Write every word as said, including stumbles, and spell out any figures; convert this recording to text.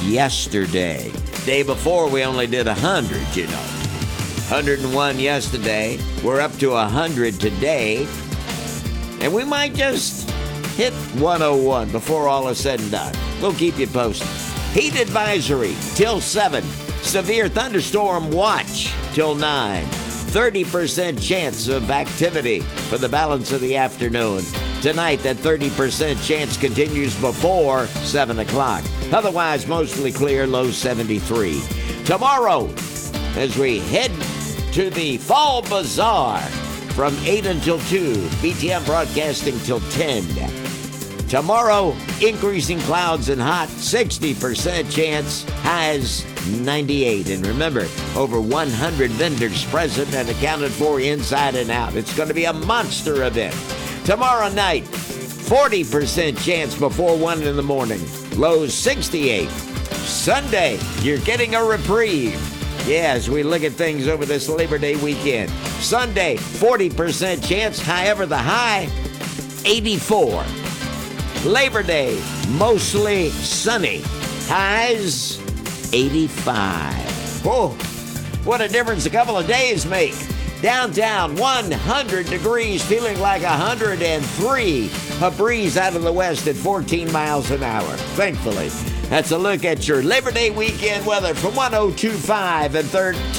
yesterday. Day before, we only did one hundred, you know. one hundred one yesterday. We're up to one hundred today. And we might just hit one oh one before all is said and done. We'll keep you posted. Heat advisory till seven. Severe thunderstorm watch till nine. thirty percent chance of activity for the balance of the afternoon. Tonight, that thirty percent chance continues before seven o'clock. Otherwise, mostly clear, low seventy-three. Tomorrow, as we head to the Fall Bazaar from eight until two, B T M broadcasting till ten. Tomorrow, increasing clouds and hot, sixty percent chance, highs ninety-eight. And remember, over one hundred vendors present and accounted for inside and out. It's going to be a monster event. Tomorrow night, forty percent chance before one in the morning, lows sixty-eight. Sunday, you're getting a reprieve. Yeah, as we look at things over this Labor Day weekend. Sunday, forty percent chance, however, the high, eighty-four. Labor Day, mostly sunny. Highs, eighty-five. Whoa, what a difference a couple of days make. Downtown, one hundred degrees, feeling like one hundred three. A breeze out of the west at fourteen miles an hour, thankfully. That's a look at your Labor Day weekend weather from one oh two point five and thirteen.